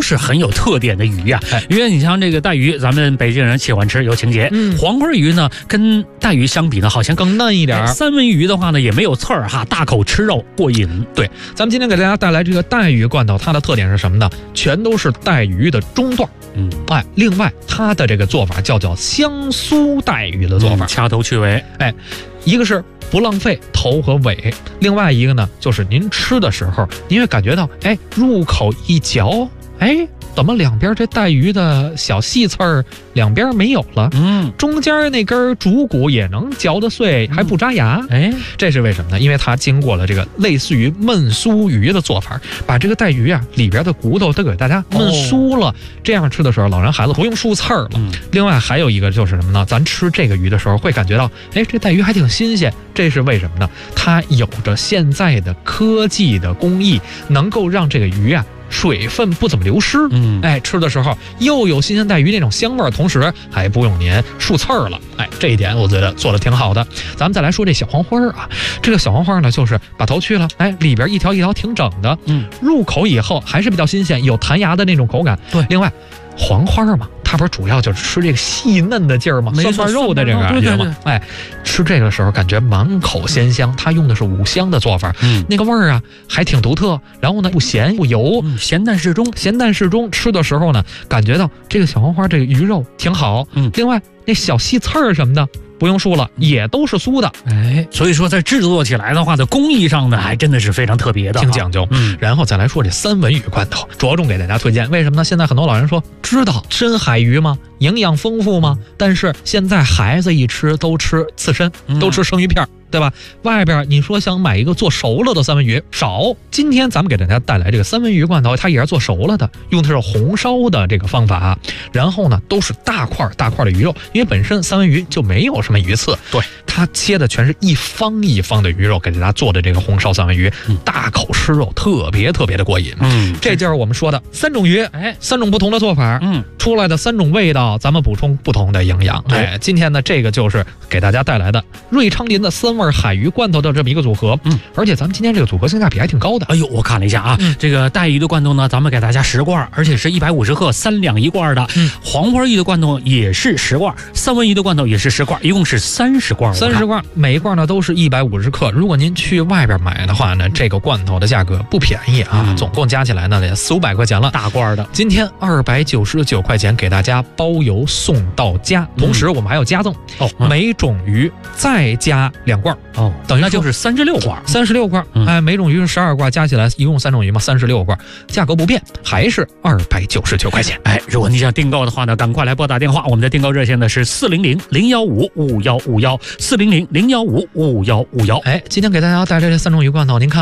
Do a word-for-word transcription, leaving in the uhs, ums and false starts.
是很有特点的鱼呀、啊。因为你像这个带鱼，咱们北京人喜欢吃，有情节。嗯，黄花鱼呢，跟带鱼相比呢，好像更嫩一点。 三文鱼的话呢，也没有刺儿哈，大口吃肉过瘾。 对，咱们今天给大家带来这个带鱼罐头，它的特点是什么呢？全都是带鱼的中段。嗯，哎，另外它的这个做法叫叫香酥带鱼的做法， 嗯、掐头去尾。 哎，一个是不浪费头和尾，另外一个呢，就是您吃的时候，您会感觉到，哎，入口一嚼，哎。怎么两边这带鱼的小细刺儿两边没有了？嗯，中间那根主骨也能嚼得碎，还不扎牙。哎、嗯，这是为什么呢？因为它经过了这个类似于焖酥鱼的做法，把这个带鱼啊里边的骨头都给大家焖酥了。哦、这样吃的时候，老人孩子不用漱刺儿了。嗯、另外还有一个就是什么呢？咱吃这个鱼的时候会感觉到，哎，这带鱼还挺新鲜。这是为什么呢？它有着现在的科技的工艺，能够让这个鱼啊。水分不怎么流失，嗯，哎，吃的时候又有新鲜带鱼那种香味儿，同时还不用您漱刺儿了，哎，这一点我觉得做的挺好的。咱们再来说这小黄花啊，这个小黄花呢，就是把头去了，哎，里边一条一条挺整的，嗯，入口以后还是比较新鲜，有弹牙的那种口感。对，另外黄花嘛，它不是主要就是吃这个细嫩的劲儿吗？酸瓣肉的这个感觉吗？哎，吃这个的时候感觉满口鲜香，它用的是五香的做法，嗯，那个味儿啊还挺独特。然后呢，不咸不油， 嗯、咸淡适中， 咸淡适中。吃的时候呢，感觉到这个小黄花这个鱼肉挺好，嗯，另外那小细刺儿什么的。不用说了，也都是酥的， 哎，所以说在制作起来的话，在工艺上呢，还真的是非常特别的， 挺讲究。嗯，然后再来说这三文鱼罐头，着重给大家推荐。为什么呢？现在很多老人说，知道深海鱼吗？营养丰富吗？但是现在孩子一吃都吃刺身，都吃生鱼片。嗯对吧？外边你说想买一个做熟了的三文鱼少，今天咱们给大家带来这个三文鱼罐头，它也是做熟了的，用的是红烧的这个方法，然后呢都是大块大块的鱼肉，因为本身三文鱼就没有什么鱼刺，对，它切的全是一方一方的鱼肉，给大家做的这个红烧三文鱼，嗯、大口吃肉，特别特别的过瘾。嗯，这就是我们说的三种鱼，哎，三种不同的做法，嗯，出来的三种味道，咱们补充不同的营养。哎，今天呢，这个就是给大家带来的瑞昌林的三味海鱼罐头的这么一个组合，嗯，而且咱们今天这个组合性价比还挺高的。 哎呦，我看了一下啊，嗯、这个带鱼的罐头呢，咱们给大家十罐，而且是一百五十克，三两一罐的。嗯，黄花鱼的罐头也是十罐，三文鱼的罐头也是十罐，一共是三十罐。 三十罐，每一罐呢都是一百五十克。如果您去外边买的话呢，这个罐头的价格不便宜啊，嗯、总共加起来呢得四五百块钱了。 大罐的， 今天二百九十九块钱给大家包邮送到家，同时我们还有加赠哦，嗯、每种鱼再加两罐哦。等于那就是三十六罐， 三十六罐，嗯、哎，每种鱼是十二罐，加起来一共三种鱼嘛，三十六罐，价格不变，还是二百九十九块钱。 哎，如果你想订购的话呢，赶快来拨打电话，我们的订购热线呢是四零零零幺五五幺五幺，四零零零幺五五幺五幺。 哎，今天给大家带来这三种鱼罐头，您看。